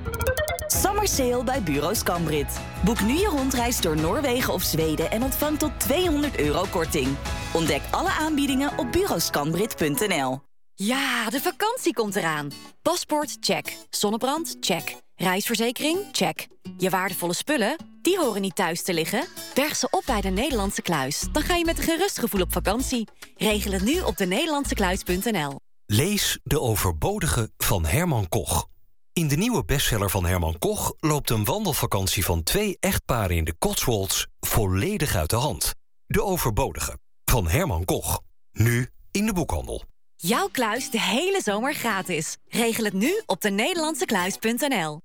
Summer Sale bij Bureau Scambrit. Boek nu je rondreis door Noorwegen of Zweden en ontvang tot €200 korting. Ontdek alle aanbiedingen op bureauscambrit.nl. Ja, de vakantie komt eraan. Paspoort, check. Zonnebrand, check. Reisverzekering, check. Je waardevolle spullen, die horen niet thuis te liggen. Berg ze op bij de Nederlandse Kluis. Dan ga je met een gerust gevoel op vakantie. Regel het nu op denederlandsekluis.nl. Lees De Overbodige van Herman Koch. In de nieuwe bestseller van Herman Koch loopt een wandelvakantie van 2 echtparen in de Cotswolds volledig uit de hand. De Overbodige van Herman Koch. Nu in de boekhandel. Jouw kluis de hele zomer gratis. Regel het nu op denederlandsekluis.nl.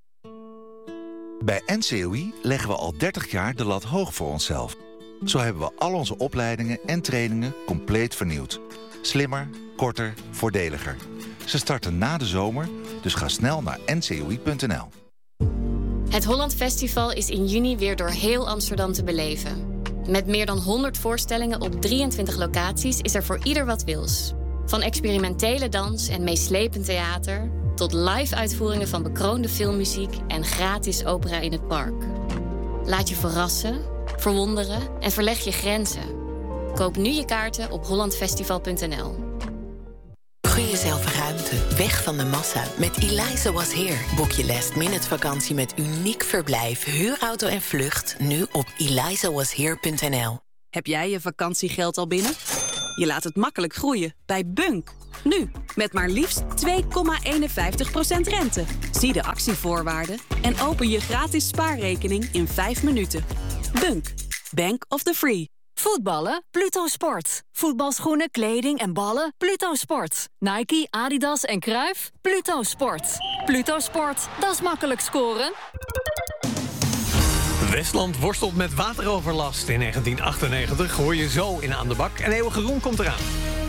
Bij NCOI leggen we al 30 jaar de lat hoog voor onszelf. Zo hebben we al onze opleidingen en trainingen compleet vernieuwd. Slimmer, korter, voordeliger. Ze starten na de zomer, dus ga snel naar ncoi.nl. Het Holland Festival is in juni weer door heel Amsterdam te beleven. Met meer dan 100 voorstellingen op 23 locaties is er voor ieder wat wils. Van experimentele dans en meeslepend theater tot live-uitvoeringen van bekroonde filmmuziek en gratis opera in het park. Laat je verrassen, verwonderen en verleg je grenzen. Koop nu je kaarten op hollandfestival.nl. Gun jezelf ruimte, weg van de massa. Met Eliza Was Here boek je last-minute vakantie met uniek verblijf, huurauto en vlucht nu op elizawashere.nl. Heb jij je vakantiegeld al binnen? Je laat het makkelijk groeien bij Bunk. Nu, met maar liefst 2,51% rente. Zie de actievoorwaarden en open je gratis spaarrekening in 5 minuten. Bunk, Bank of the Free. Voetballen? Pluto Sport. Voetbalschoenen, kleding en ballen? Pluto Sport. Nike, Adidas en Cruijff? Pluto Sport. Pluto Sport, dat is makkelijk scoren. Westland worstelt met wateroverlast. In 1998 hoor je zo in Aan de Bak. En Eeuwige Roem komt eraan.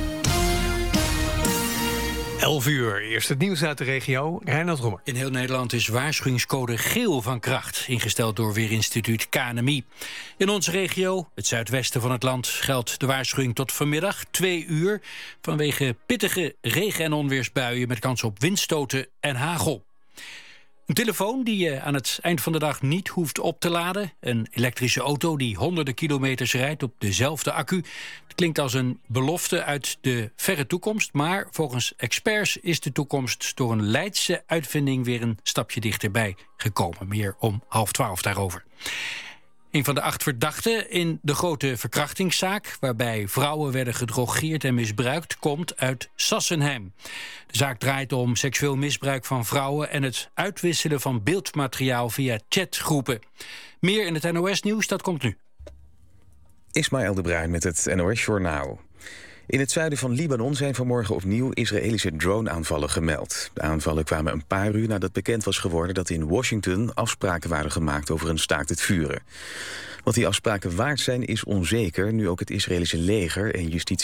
11 uur, eerst het nieuws uit de regio. Reinhard Roemer. In heel Nederland is waarschuwingscode geel van kracht, ingesteld door Weerinstituut KNMI. In onze regio, het zuidwesten van het land, geldt de waarschuwing tot vanmiddag 2 uur... vanwege pittige regen- en onweersbuien met kans op windstoten en hagel. Een telefoon die je aan het eind van de dag niet hoeft op te laden. Een elektrische auto die honderden kilometers rijdt op dezelfde accu. Het klinkt als een belofte uit de verre toekomst. Maar volgens experts is de toekomst door een Leidse uitvinding weer een stapje dichterbij gekomen. Meer om 11:30 daarover. Een van de 8 verdachten in de grote verkrachtingszaak, waarbij vrouwen werden gedrogeerd en misbruikt, komt uit Sassenheim. De zaak draait om seksueel misbruik van vrouwen en het uitwisselen van beeldmateriaal via chatgroepen. Meer in het NOS-nieuws, dat komt nu. Ismaël de Bruin met het NOS-journaal. In het zuiden van Libanon zijn vanmorgen opnieuw Israëlische drone-aanvallen gemeld. De aanvallen kwamen een paar uur nadat bekend was geworden dat in Washington afspraken waren gemaakt over een staakt het vuren. Wat die afspraken waard zijn is onzeker, nu ook het Israëlische leger en justitie